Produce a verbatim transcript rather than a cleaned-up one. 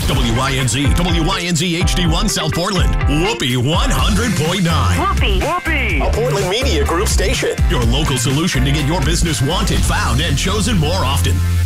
W Y N Z, W Y N Z H D one South Portland. Whoopee one hundred point nine. Whoopee. Whoopee. A Portland Media Group station. Your local solution to get your business wanted, found, and chosen more often.